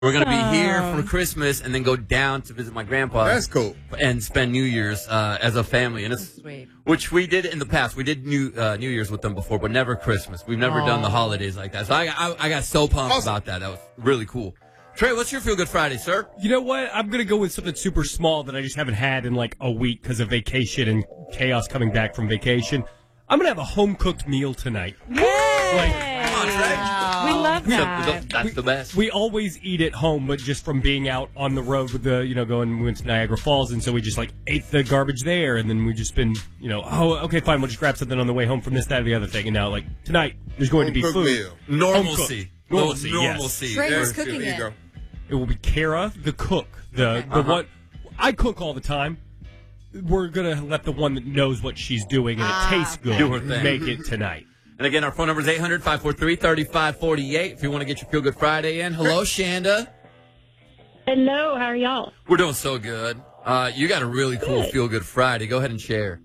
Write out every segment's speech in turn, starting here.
We're going to be here for Christmas and then go down to visit my grandpa. That's cool. And spend New Year's as a family. And it's Sweet. Which we did in the past. We did New Year's with them before, but never Christmas. We've never done the holidays like that. So I got so pumped about that. That was really cool. Trey, what's your Feel Good Friday, sir? You know what? I'm going to go with something super small that I just haven't had in like a week because of vacation and chaos coming back from vacation. I'm going to have a home-cooked meal tonight. Yay! We love that. That's the best. We always eat at home, but just from being out on the road with the, we went to Niagara Falls, and so we just ate the garbage there, and then we just been, okay, fine, we'll just grab something on the way home from this, that, or the other thing, and now, tonight, there's going to be Home-cooked food. meal. Normalcy. Normalcy, yes. Normalcy. Trey was There cooking you it. go. It will be Kara, the cook, the one. I cook all the time. We're going to let the one that knows what she's doing and it tastes good Do her thing. make it tonight. And again, our phone number is 800-543-3548 if you want to get your Feel Good Friday in. Hello, Shanda. Hello, how are y'all? We're doing so good. You got a really cool Feel Good Friday. Go ahead and share.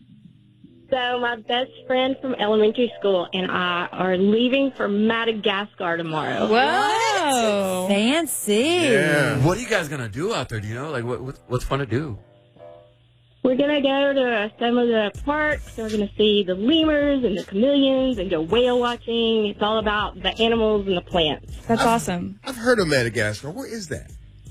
So my best friend from elementary school and I are leaving for Madagascar tomorrow. Whoa. Fancy. Yeah. What are you guys going to do out there? Do you know? What's fun to do? We're going to go to some of the parks. We're going to see the lemurs and the chameleons and go whale watching. It's all about the animals and the plants. That's awesome. I've heard of Madagascar. Where is that?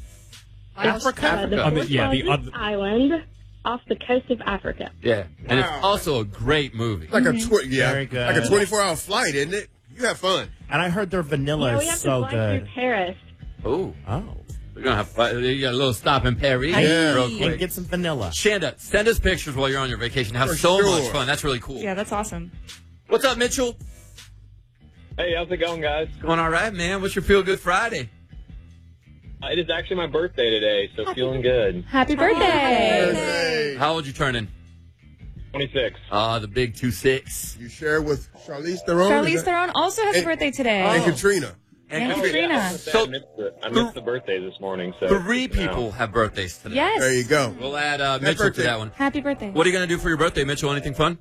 Africa. The On the- fourth yeah, the largest other- island off the coast of Africa. Yeah. And it's Wow. also a great movie. Like Very good. like a 24-hour flight, isn't it? You have fun. And I heard their vanilla Yeah, we have is to so fly good. through Paris. Oh. Oh. We're going to have fun. You got a little stop in Paris Yeah. real And quick. get some vanilla. Shanda, send us pictures while you're on your vacation. Have For so sure. much fun. That's really cool. Yeah, that's awesome. What's up, Mitchell? Hey, how's it going, guys? Going all right, man. What's your Feel Good Friday? It is actually my birthday today, so feeling good. Happy birthday. Hey. How old you turning? 26. The big 2-6. You share with Charlize Theron? Charlize Is that- Theron also has a And- birthday today. And Katrina. And Oh, Katrina. yeah, So- I missed the birthday this morning. So Three people have birthdays today. Yes. There you go. We'll add Mitchell to birthday. that one. Happy birthday. What are you going to do for your birthday, Mitchell? Anything fun?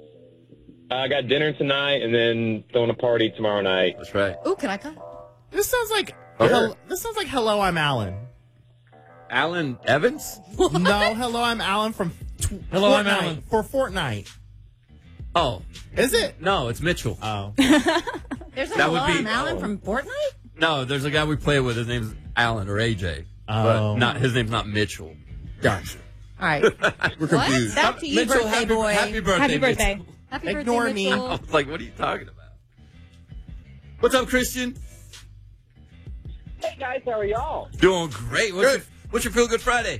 I got dinner tonight and then throwing a party tomorrow night. That's right. Ooh, can I come? This sounds like Okay. Hello, I'm Alan. Alan Evans? No, Hello, I'm Alan from Hello, I'm Fortnite. Alan. For Fortnite. Oh, Is it? no, it's Mitchell. Oh. There's a That would hello, be- I'm Alan from Fortnite? No, there's a guy we play with. His name's Alan or AJ. Oh. But his name's not Mitchell. Gotcha. All right. We're confused. Back to you, Mitchell, birthday happy, boy. Happy birthday, Happy birthday. Mitchell. Happy Ignore birthday, me. Mitchell. I was like, what are you talking about? What's up, Christian? Hey, guys, how are y'all? Doing great. What's your Feel Good Friday?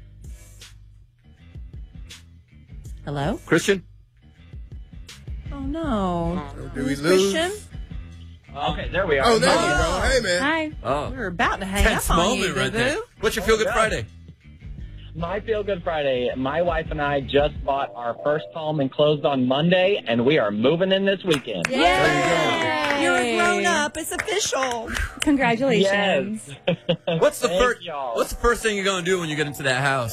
Hello? Christian? Oh, no. Do we lose? Christian? Okay, there we are. Oh, there you go. Hey, man. Hi. Oh. We're about to hang Tense up on moment you, right there. boo-boo. What's your Feel Good Friday? My Feel Good Friday. My wife and I just bought our first home and closed on Monday, and we are moving in this weekend. Yay! You're a grown up. It's official. Congratulations. What's the Thank first? y'all. What's the first thing you're gonna do when you get into that house?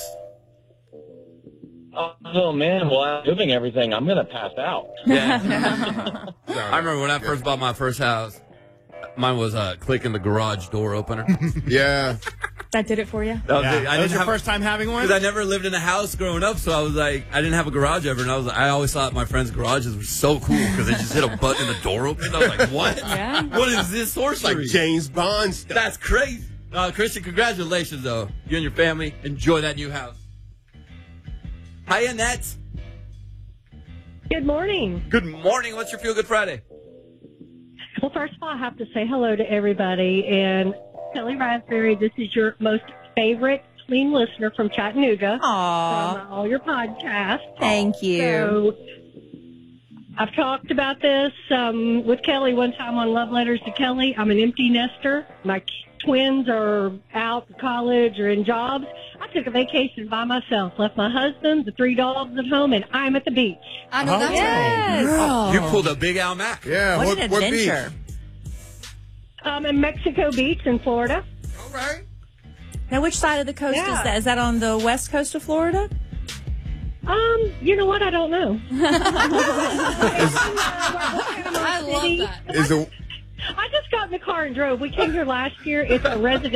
Oh, man. Well, I'm moving everything. I'm going to pass out. Yeah. I remember when I first bought my first house. Mine was clicking the garage door opener. Yeah. That did it for you? That was Yeah. it. That was your first time having one? Because I never lived in a house growing up, so I was like, I didn't have a garage ever, and I always thought my friends' garages were so cool because they just hit a button and the door opened. I was like, what? Yeah. What is this sorcery? Like James Bond stuff. That's crazy. Christian, congratulations, though. You and your family, enjoy that new house. Hi, Annette. Good morning. Good morning. What's your Feel Good Friday? Well, first of all, I have to say hello to everybody. And Kelly Raspberry, this is your most favorite clean listener from Chattanooga. Aw. From all your podcasts. Thank you. So I've talked about this with Kelly one time on Love Letters to Kelly. I'm an empty nester. My twins are out of college or in jobs. I took a vacation by myself, left my husband, the 3 dogs at home, and I'm at the beach. I know that's Yes. right. You pulled a big Al Mac. Yeah. What an What adventure. beach? I'm in Mexico Beach in Florida. All right. Now, which side of the coast Yeah. is that? Is that on the west coast of Florida? You know what? I don't know. I love that. Is the I just got in the car and drove. We came here last year. It's a residential